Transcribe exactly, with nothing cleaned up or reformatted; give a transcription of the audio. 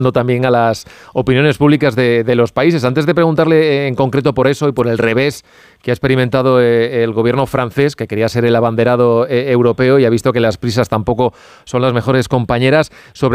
también a las opiniones públicas de, de los países. Antes de preguntarle en concreto por eso y por el revés que ha experimentado eh, el gobierno francés, que quería ser el abanderado eh, europeo y ha visto que las prisas tampoco son las mejores compañeras, sobre